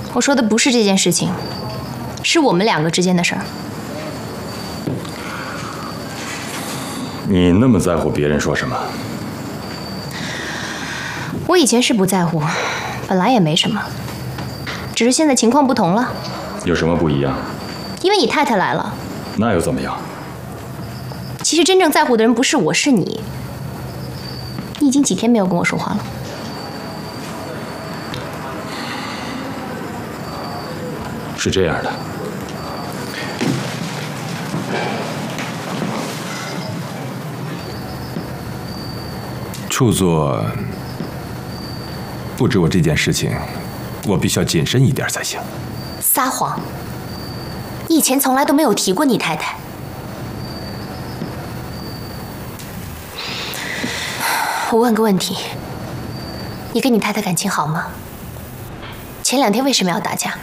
我说的不是这件事情，是我们两个之间的事儿。 你那么在乎别人说什么？ 我以前是不在乎，本来也没什么，只是现在情况不同了。 有什么不一样？ 因为你太太来了。 那又怎么样？ 其实真正在乎的人不是我，是你。你已经几天没有跟我说话了。 是这样的， 处座布置我这件事情，我必须要谨慎一点才行。 撒谎！你以前从来都没有提过你太太。我问个问题，你跟你太太感情好吗？前2天为什么要打架？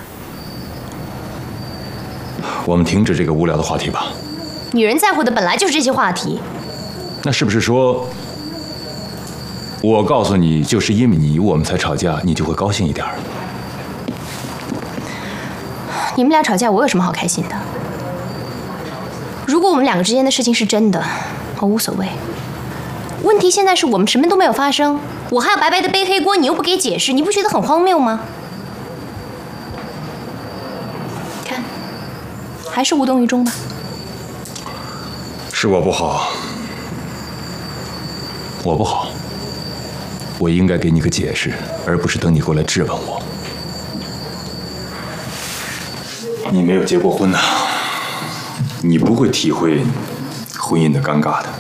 我们停止这个无聊的话题吧。 女人在乎的本来就是这些话题。 那是不是说，我告诉你，就是因为你我们才吵架，你就会高兴一点？ 你们俩吵架，我有什么好开心的？如果我们两个之间的事情是真的，我无所谓。问题现在是我们什么都没有发生，我还要白白的背黑锅，你又不给解释，你不觉得很荒谬吗？看，还是无动于衷吧。 是我不好，我不好，我应该给你个解释，而不是等你过来质问我。你没有结过婚呐，你不会体会婚姻的尴尬的。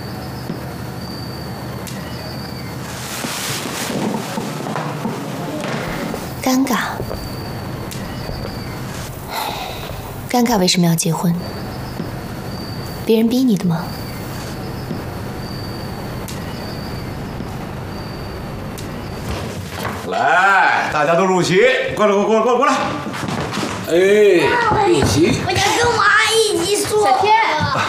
尴尬？尴尬为什么要结婚？别人逼你的吗？ 来，大家都入席，过来，过来！哎，入席。 我想跟我阿姨一起说。 小天，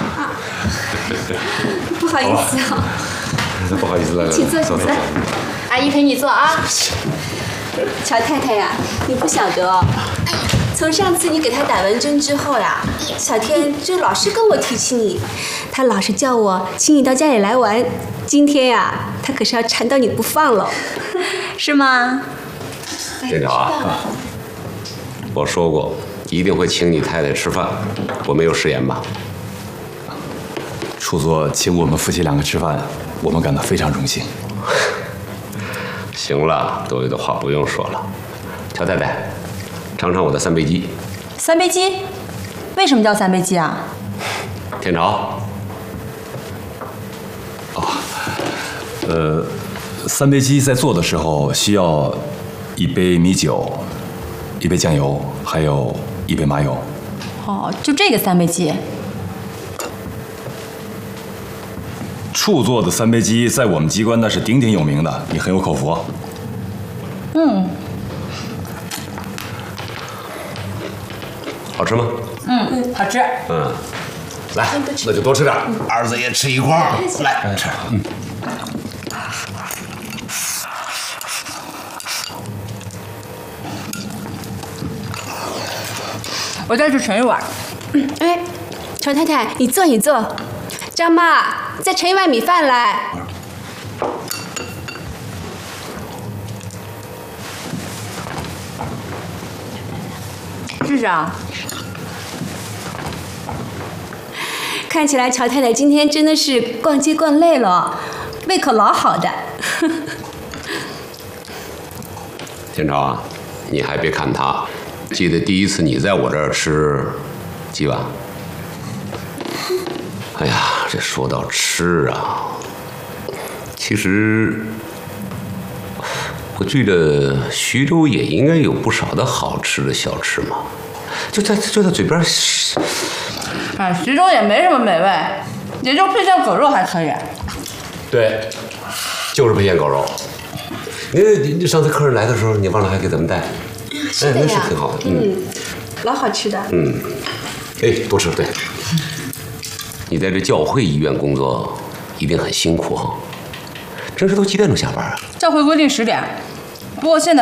不好意思啊。 不好意思，来， 请坐，请坐。 阿姨陪你坐啊。 乔太太呀，你不晓得哦，从上次你给他打完针之后呀，小天就老是跟我提起你，他老是叫我请你到家里来玩。今天呀，他可是要缠到你不放了，是吗？ 店长啊，我说过一定会请你太太吃饭，我没有食言吧？ 处座请我们夫妻2个吃饭，我们感到非常荣幸。 行了，多余的话不用说了。乔太太，尝尝我的3杯鸡。 3杯鸡？为什么叫3杯鸡啊？ 天朝。 3杯鸡在做的时候需要1杯米酒、1杯酱油，还有1杯麻油。 哦，就这个3杯鸡。 处做的3杯鸡在我们机关那是鼎鼎有名的，你很有口福。 嗯。 好吃吗？ 嗯，好吃。 嗯，来，那就多吃点，儿子也吃一块儿，来吃。 我再去盛一碗。 哎，乔太太，你坐一坐。张妈，再盛一碗米饭来。 市长， 看起来乔太太今天真的是逛街逛累了，胃口老好的。 天朝啊，你还别看他。 记得第一次你在我这儿吃几碗？哎呀，这说到吃啊，其实我觉得徐州也应该有不少的好吃的小吃嘛，就在嘴边。 啊，徐州也没什么美味，也就配馅狗肉还可以。 对，就是配馅狗肉。你上次客人来的时候，你忘了还给咱们带？ 是的呀， 那是挺好的， 老好吃的。 哎，多吃对。你在这教会医院工作，一定很辛苦哈。平时都几点钟下班啊？ 教会规定10点，不过现在。